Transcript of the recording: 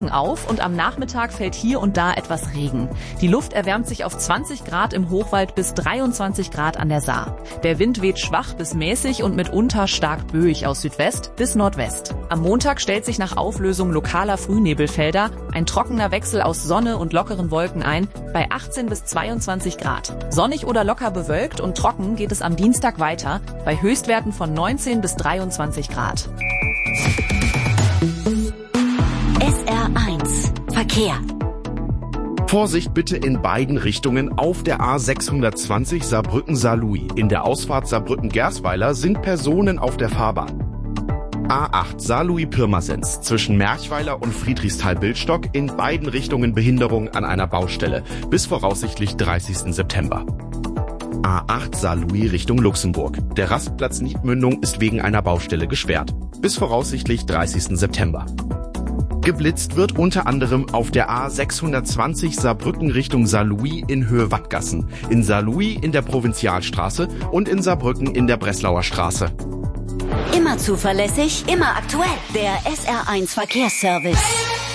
auf und am Nachmittag fällt hier und da etwas Regen. Die Luft erwärmt sich auf 20 Grad im Hochwald bis 23 Grad an der Saar. Der Wind weht schwach bis mäßig und mitunter stark böig aus Südwest bis Nordwest. Am Montag stellt sich nach Auflösung lokaler Frühnebelfelder ein trockener Wechsel aus Sonne und lockeren Wolken ein, bei 18 bis 22 Grad. Sonnig oder locker bewölkt und trocken geht es am Dienstag weiter, bei Höchstwerten von 19 bis 23 Grad. SR1 Verkehr. Vorsicht bitte in beiden Richtungen auf der A620 Saarbrücken-Saarlouis. In der Ausfahrt Saarbrücken-Gersweiler sind Personen auf der Fahrbahn. A8 Saarlouis-Pirmasens zwischen Merchweiler und Friedrichsthal-Bildstock in beiden Richtungen Behinderung an einer Baustelle bis voraussichtlich 30. September. A8 Saarlouis Richtung Luxemburg. Der Rastplatz Niedmündung ist wegen einer Baustelle gesperrt bis voraussichtlich 30. September. Geblitzt wird unter anderem auf der A620 Saarbrücken Richtung Saarlouis in Höhe Wattgassen, in Saarlouis in der Provinzialstraße und in Saarbrücken in der Breslauer Straße. Immer zuverlässig, immer aktuell. Der SR1 Verkehrsservice.